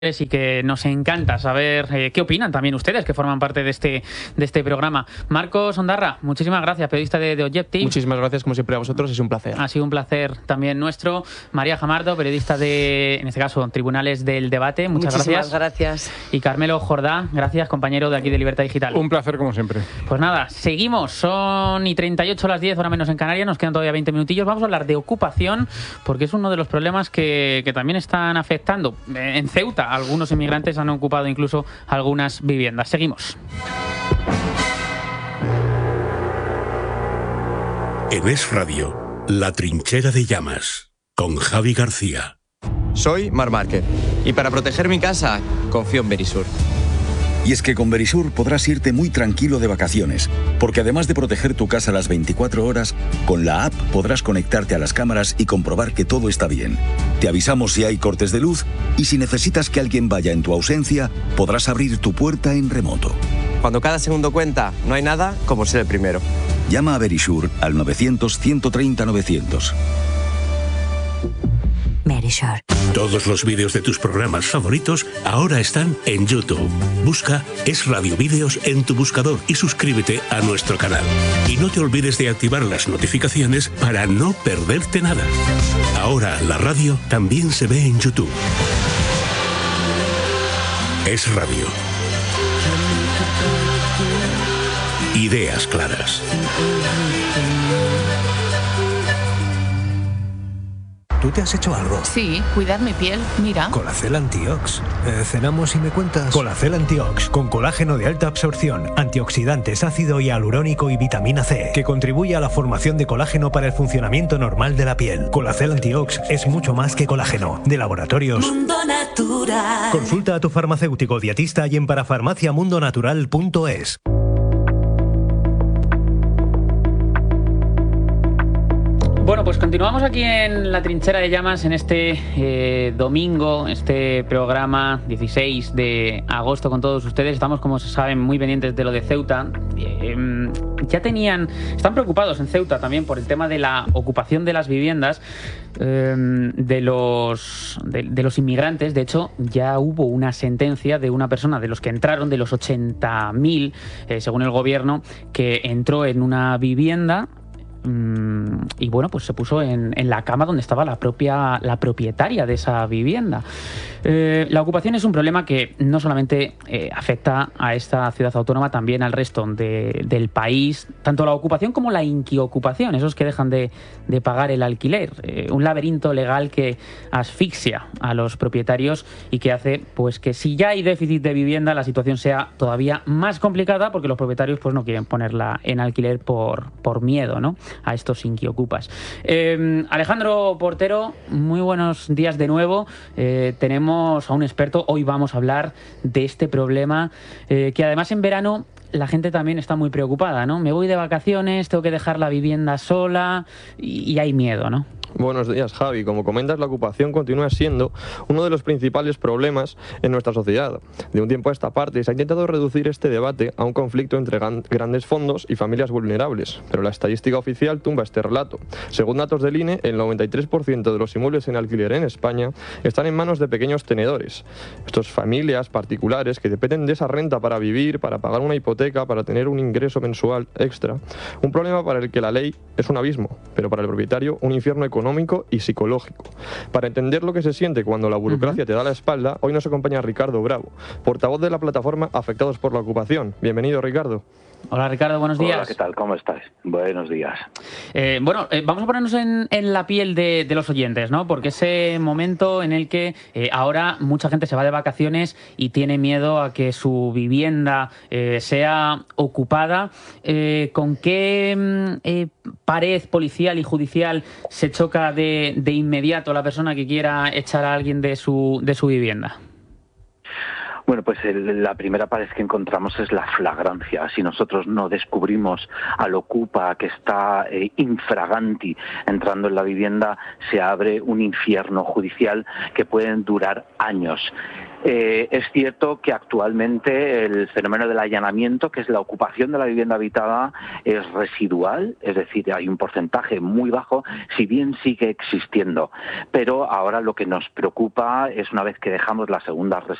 y que nos encanta saber qué opinan también ustedes que forman parte de este programa. Marcos Ondarra, muchísimas gracias, periodista de Objective. Muchísimas gracias, como siempre, a vosotros, es un placer. Ha sido un placer también nuestro. María Jamardo, periodista en este caso, Tribunales del Debate. Muchísimas gracias. Y Carmelo Jordá, gracias, compañero de aquí de Libertad Digital. Un placer, como siempre. Pues nada, seguimos. Son y 38 las 10, hora menos en Canarias. Nos quedan todavía 20 minutillos. Vamos a hablar de ocupación, porque es uno de los problemas que también están afectando. En Ceuta, algunos inmigrantes han ocupado incluso algunas viviendas. Seguimos. En Es Radio, La Trinchera de Llamas, con Javi García. Soy Mar Márquez y para proteger mi casa confío en Verisur. Y es que con Verisur podrás irte muy tranquilo de vacaciones, porque además de proteger tu casa las 24 horas, con la app podrás conectarte a las cámaras y comprobar que todo está bien. Te avisamos si hay cortes de luz y si necesitas que alguien vaya en tu ausencia, podrás abrir tu puerta en remoto. Cuando cada segundo cuenta, no hay nada como ser el primero. Llama a Verisur al 900-130-900. Verisur. Todos los vídeos de tus programas favoritos ahora están en YouTube. Busca Es Radio Vídeos en tu buscador y suscríbete a nuestro canal. Y no te olvides de activar las notificaciones para no perderte nada. Ahora la radio también se ve en YouTube. Es Radio. Ideas claras. ¿Tú te has hecho algo? Sí, cuidar mi piel, mira. Colacel Antiox. Cenamos y me cuentas. Colacel Antiox, con colágeno de alta absorción, antioxidantes, ácido hialurónico y vitamina C, que contribuye a la formación de colágeno para el funcionamiento normal de la piel. Colacel Antiox es mucho más que colágeno. De Laboratorios Mundo Natural. Consulta a tu farmacéutico dietista y en parafarmaciamundonatural.es. Bueno, pues continuamos aquí en La Trinchera de Llamas en este domingo, este programa 16 de agosto con todos ustedes. Estamos, como se saben, muy pendientes de lo de Ceuta. Están preocupados en Ceuta también por el tema de la ocupación de las viviendas de los inmigrantes. De hecho, ya hubo una sentencia de una persona de los que entraron, de los 80.000, según el gobierno, que entró en una vivienda. Y bueno, pues se puso en la cama donde estaba la propietaria de esa vivienda. La ocupación es un problema que no solamente afecta a esta ciudad autónoma, también al resto del país, tanto la ocupación como la inquiocupación, esos que dejan de pagar el alquiler, un laberinto legal que asfixia a los propietarios y que hace pues que si ya hay déficit de vivienda, la situación sea todavía más complicada, porque los propietarios pues no quieren ponerla en alquiler por miedo, ¿no?, a estos inquiocupas. Alejandro Portero, muy buenos días de nuevo. Tenemos a un experto. Hoy vamos a hablar de este problema que además en verano la gente también está muy preocupada, ¿no? Me voy de vacaciones, tengo que dejar la vivienda sola y hay miedo, ¿no? Buenos días, Javi. Como comentas, la ocupación continúa siendo uno de los principales problemas en nuestra sociedad. De un tiempo a esta parte se ha intentado reducir este debate a un conflicto entre grandes fondos y familias vulnerables, pero la estadística oficial tumba este relato. Según datos del INE, el 93% de los inmuebles en alquiler en España están en manos de pequeños tenedores. Estas familias particulares que dependen de esa renta para vivir, para pagar una hipoteca, para tener un ingreso mensual extra. Un problema para el que la ley es un abismo, pero para el propietario un infierno económico y psicológico. Para entender lo que se siente cuando la burocracia te da la espalda, hoy nos acompaña Ricardo Bravo, portavoz de la plataforma Afectados por la Ocupación. Bienvenido, Ricardo. Hola, Ricardo, buenos días. Hola, ¿qué tal? ¿Cómo estás? Buenos días. Vamos a ponernos en la piel de los oyentes, ¿no? Porque ese momento en el que ahora mucha gente se va de vacaciones y tiene miedo a que su vivienda sea ocupada. ¿Con qué pared policial y judicial se choca de inmediato la persona que quiera echar a alguien de su vivienda? Bueno, pues la primera pared que encontramos es la flagrancia. Si nosotros no descubrimos al ocupa que está infraganti entrando en la vivienda, se abre un infierno judicial que puede durar años. Es cierto que actualmente el fenómeno del allanamiento, que es la ocupación de la vivienda habitada, es residual, es decir, hay un porcentaje muy bajo, si bien sigue existiendo. Pero ahora lo que nos preocupa es, una vez que dejamos las segundas